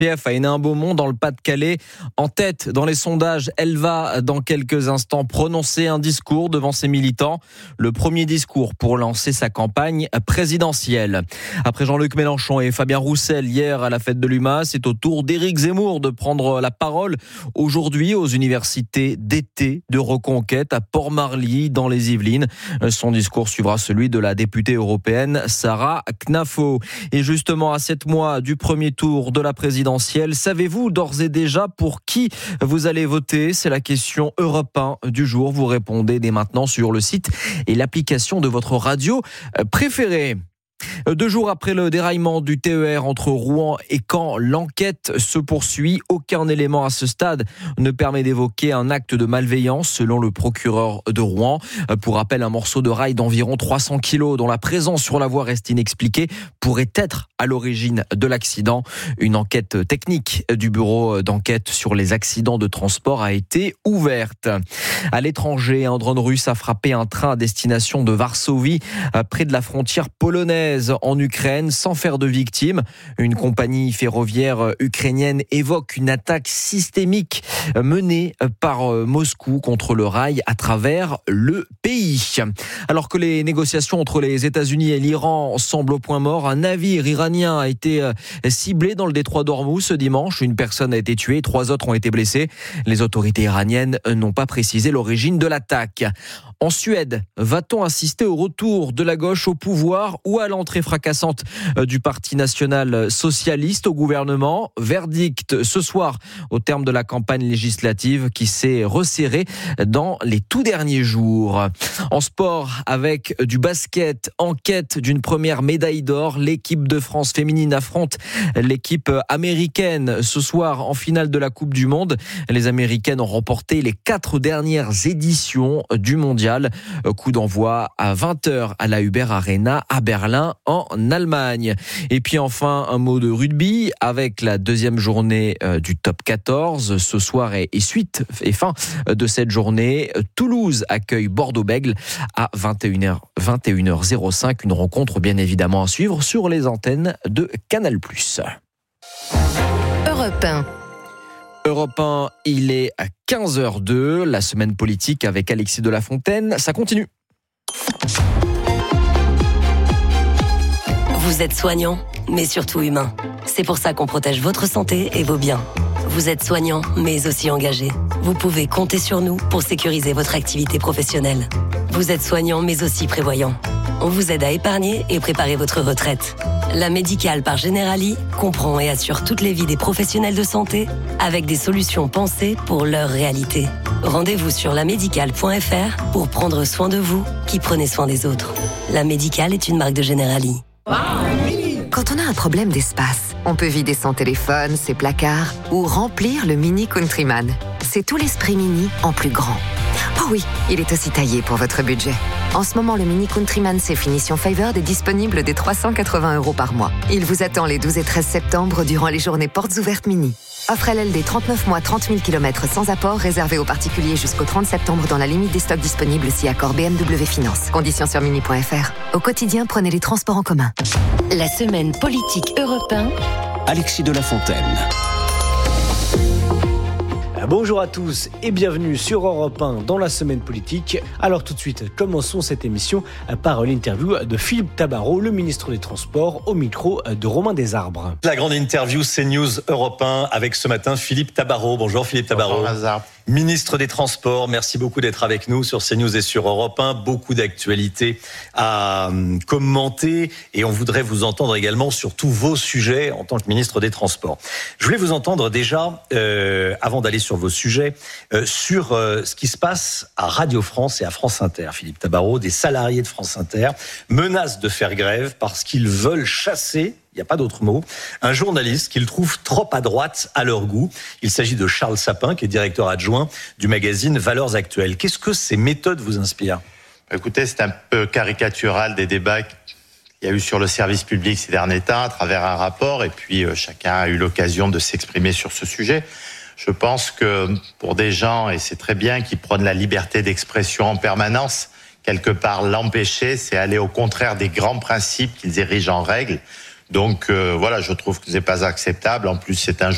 à Hénin-Beaumont dans le Pas-de-Calais. En tête dans les sondages, elle va dans quelques instants prononcer un discours devant ses militants. Le premier discours pour lancer sa campagne présidentielle. Après Jean-Luc Mélenchon et Fabien Roussel hier à la fête de l'UMA, c'est au tour d'Éric Zemmour de prendre la parole aujourd'hui aux universités d'été de Reconquête à Port-Marly dans les Yvelines. Son discours suivra celui de la députée européenne Sarah Knafo. Et justement à 7 mois du premier tour de la présidentielle, savez-vous d'ores et déjà pour qui vous allez voter? C'est la question Europe 1 du jour. Vous répondez dès maintenant sur le site et l'application de votre radio préférée. 2 jours après le déraillement du TER entre Rouen et Caen, l'enquête se poursuit. Aucun élément à ce stade ne permet d'évoquer un acte de malveillance selon le procureur de Rouen. Pour rappel, un morceau de rail d'environ 300 kilos dont la présence sur la voie reste inexpliquée pourrait être à l'origine de l'accident. Une enquête technique du bureau d'enquête sur les accidents de transport a été ouverte. À l'étranger, un drone russe a frappé un train à destination de Varsovie près de la frontière polonaise en Ukraine sans faire de victimes. Une compagnie ferroviaire ukrainienne évoque une attaque systémique menée par Moscou contre le rail à travers le pays. Alors que les négociations entre les États-Unis et l'Iran semblent au point mort, un navire iranien a été ciblé dans le détroit d'Ormuz ce dimanche. Une personne a été tuée, 3 autres ont été blessés. Les autorités iraniennes n'ont pas précisé l'origine de l'attaque. En Suède, va-t-on assister au retour de la gauche au pouvoir ou à l'entrée fracassante du Parti national socialiste au gouvernement? Verdict ce soir au terme de la campagne législative qui s'est resserrée dans les tout derniers jours. En sport, avec du basket, en quête d'une première médaille d'or, l'équipe de France féminine affronte l'équipe américaine ce soir en finale de la Coupe du Monde. Les Américaines ont remporté les 4 dernières éditions du mondial. Coup d'envoi à 20h à la Uber Arena à Berlin en Allemagne. Et puis enfin un mot de rugby avec la deuxième journée du top 14 ce soir et suite et fin de cette journée. Toulouse accueille Bordeaux-Bègles à 21h05. Une rencontre bien évidemment à suivre sur les antennes de Canal+. Europe 1. Europe 1, il est à 15h02, la semaine politique avec Alexis de la Fontaine, ça continue. Vous êtes soignant, mais surtout humain. C'est pour ça qu'on protège votre santé et vos biens. Vous êtes soignant, mais aussi engagé. Vous pouvez compter sur nous pour sécuriser votre activité professionnelle. Vous êtes soignant, mais aussi prévoyant. On vous aide à épargner et préparer votre retraite. La Médicale par Generali comprend et assure toutes les vies des professionnels de santé avec des solutions pensées pour leur réalité. Rendez-vous sur lamédicale.fr pour prendre soin de vous qui prenez soin des autres. La Médicale est une marque de Generali. Quand on a un problème d'espace, on peut vider son téléphone, ses placards ou remplir le Mini Countryman. C'est tout l'esprit Mini en plus grand. Oh oui, il est aussi taillé pour votre budget. En ce moment, le Mini Countryman C finition Favored est disponible dès 380 € par mois. Il vous attend les 12 et 13 septembre durant les journées portes ouvertes Mini. Offre LLD 39 mois, 30 000 km sans apport, réservé aux particuliers jusqu'au 30 septembre dans la limite des stocks disponibles si accord BMW Finance. Conditions sur mini.fr. Au quotidien, prenez les transports en commun. La semaine politique Europe 1. Alexis de la Fontaine. Bonjour à tous et bienvenue sur Europe 1 dans la semaine politique. Alors tout de suite, commençons cette émission par l'interview de Philippe Tabarot, le ministre des Transports, au micro de Romain Desarbres. La grande interview CNews Europe 1 avec ce matin Philippe Tabarot. Bonjour Philippe Tabarot. Bonjour, ministre des Transports, merci beaucoup d'être avec nous sur CNews et sur Europe 1. Beaucoup d'actualités à commenter et on voudrait vous entendre également sur tous vos sujets en tant que ministre des Transports. Je voulais vous entendre déjà, avant d'aller sur vos sujets, sur ce qui se passe à Radio France et à France Inter. Philippe Tabarot, des salariés de France Inter menacent de faire grève parce qu'ils veulent chasser, il n'y a pas d'autre mot, un journaliste qu'ils trouvent trop à droite à leur goût. Il s'agit de Charles Sapin, qui est directeur adjoint du magazine Valeurs Actuelles. Qu'est-ce que ces méthodes vous inspirent ? Écoutez, c'est un peu caricatural des débats qu'il y a eu sur le service public ces derniers temps à travers un rapport, et puis chacun a eu l'occasion de s'exprimer sur ce sujet. Je pense que pour des gens, et c'est très bien, qui prônent la liberté d'expression en permanence, quelque part l'empêcher, c'est aller au contraire des grands principes qu'ils érigent en règle. Donc voilà, je trouve que c'est pas acceptable. En plus, c'est un